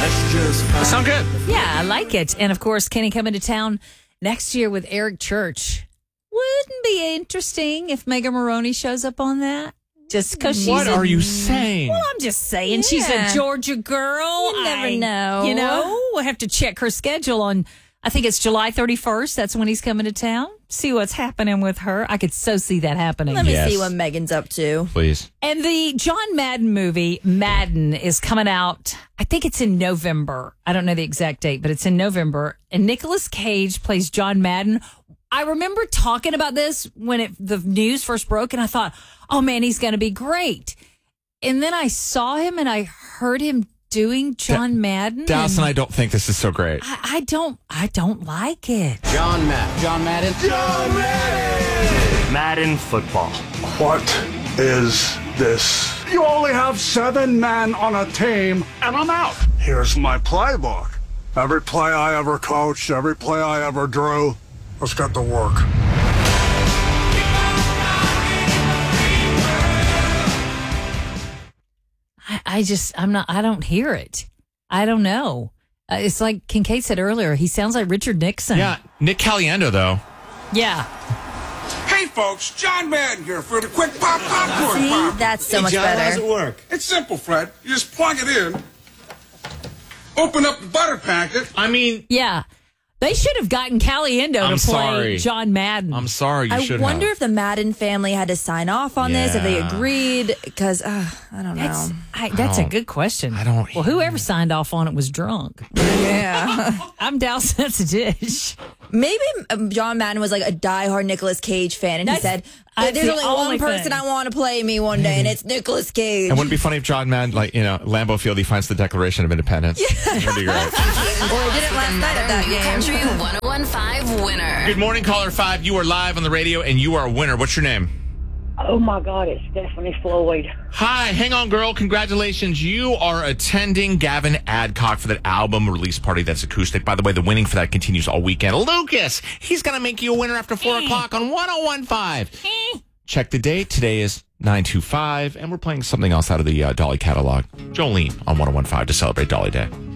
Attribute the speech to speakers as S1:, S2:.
S1: That's just fine.
S2: Sound good.
S3: Yeah, I like it. And of course, Kenny coming to town next year with Eric Church. Wouldn't be interesting if Megan Maroney shows up on that? Just because she's
S2: What are you saying?
S3: Well, I'm just saying she's a Georgia girl.
S4: You never know.
S3: You know, we'll have to check her schedule on, I think it's July 31st. That's when he's coming to town. See what's happening with her. I could so see that happening.
S4: Let me see what Megan's up to.
S2: Please.
S3: And the John Madden movie, Madden, is coming out. I think it's in November. I don't know the exact date, but it's in November. And Nicolas Cage plays John Madden. I remember talking about this when the news first broke, and I thought, oh, man, he's going to be great. And then I saw him, and I heard him doing John Madden.
S2: Dallas and I don't think this is so great.
S3: I don't like it.
S1: John Madden.
S5: Madden football.
S6: What is this? You only have 7 men on a team, and I'm out. Here's my playbook. Every play I ever coached, every play I ever drew. Let's get to work.
S3: I don't hear it. I don't know. It's like Kincaid said earlier. He sounds like Richard Nixon.
S2: Yeah, Nick Caliendo, though.
S3: Yeah.
S7: Hey, folks, John Madden here for the quick popcorn
S4: See,
S7: pop.
S4: that's so much better.
S1: How's it work?
S7: It's simple, Fred. You just plug it in, open up the butter packet.
S2: I mean,
S3: Yeah. They should have gotten Caliendo
S2: I'm
S3: to play
S2: sorry.
S3: John Madden.
S2: I'm sorry, you
S4: I
S2: should
S4: wonder
S2: have.
S4: if the Madden family had to sign off on this, if they
S2: Yeah.
S4: agreed, because I don't know.
S3: That's a good question.
S2: I don't-
S3: Well, whoever signed off on it was drunk.
S4: Yeah.
S3: I'm doused. That's a dish.
S4: Maybe John Madden was like a diehard Nicolas Cage fan, and he said,
S3: That's
S4: there's
S3: the
S4: only
S3: only
S4: one person
S3: thing.
S4: I want to play me one day, and it's Nicolas Cage.
S2: And wouldn't it be funny if John Madden, Lambeau Field, he finds the Declaration of Independence? That'd be great.
S4: Or he did it last night at that game.
S8: Country 101.5 winner.
S2: Good morning, caller 5. You are live on the radio, and you are a winner. What's your name?
S9: Oh, my God, it's Stephanie Floyd.
S2: Hi, hang on, girl. Congratulations. You are attending Gavin Adcock for that album release party that's acoustic. By the way, the winning for that continues all weekend. Lucas, he's going to make you a winner after 4 o'clock on 101.5. Check the date. Today is 9/25, and we're playing something else out of the Dolly catalog. Jolene on 101.5 to celebrate Dolly Day.